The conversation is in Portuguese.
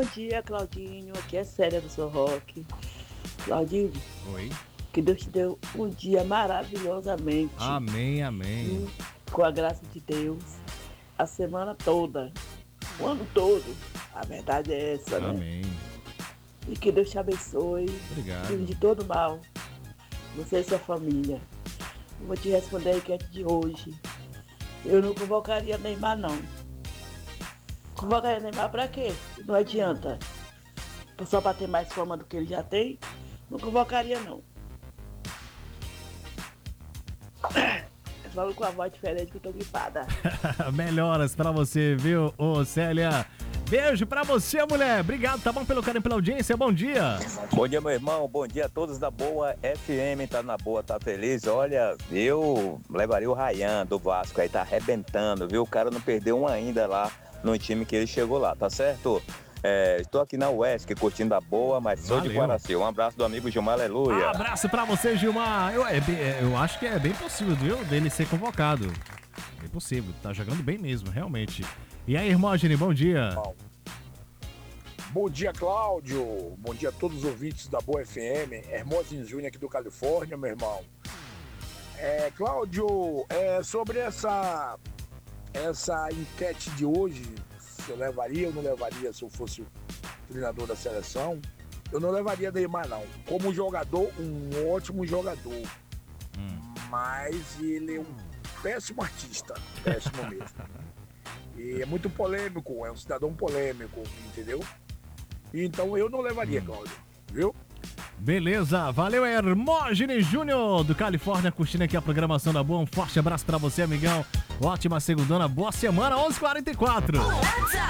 Bom dia, Claudinho. Aqui é Célia do Seu Rock. Claudinho, Oi. que Deus te deu um dia maravilhosamente. Amém, amém. Com a graça de Deus. A semana toda. O ano todo. A verdade é essa, né? Amém. E que Deus te abençoe. Obrigado. Livre de todo mal. Você e sua família. Eu vou te responder a enquete de hoje. Eu não convocaria Neymar, não. Convocaria Neymar pra quê? Não adianta. Só pra ter mais fama do que ele já tem? Não convocaria, não. Eu falo com a voz diferente que eu tô gripada. Melhoras pra você, viu, ô Célia? Beijo pra você, mulher. Obrigado, tá bom pelo carinho, pela audiência. Bom dia. Bom dia, meu irmão. Bom dia a todos da Boa FM. Tá na boa, tá feliz? Olha, eu levaria o Ryan do Vasco aí, tá arrebentando, viu? O cara não perdeu um ainda lá no time que ele chegou lá, tá certo? Estou aqui na UESC curtindo a boa, mas sou de Guaraci. Um abraço do amigo Gilmar, aleluia. Abraço pra você, Gilmar. Eu acho que é bem possível, viu, dele ser convocado. Bem possível, tá jogando bem mesmo, realmente. E aí, Hermógenes, bom dia. Bom dia, Cláudio. Bom dia a todos os ouvintes da Boa FM. Hermógenes Júnior aqui do Califórnia, meu irmão. Cláudio, sobre essa enquete de hoje, se eu levaria ou não levaria se eu fosse o treinador da seleção, eu não levaria Neymar, não. Como jogador, um ótimo jogador. Mas ele é um péssimo artista. Péssimo mesmo. E é muito polêmico, é um cidadão polêmico, entendeu? Então eu não levaria, Cláudio, viu? Beleza, valeu, Hermógenes Júnior do Califórnia, curtindo aqui a programação da Boa. Um forte abraço pra você, amigão. Ótima segundona, boa semana, 11h44.